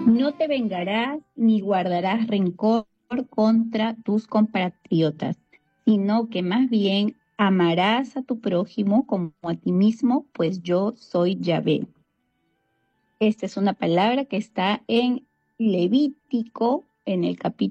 No te vengarás ni guardarás rencor contra tus compatriotas, sino que más bien amarás a tu prójimo como a ti mismo, pues yo soy Yahvé. Esta es una palabra que está en Levítico, en el capítulo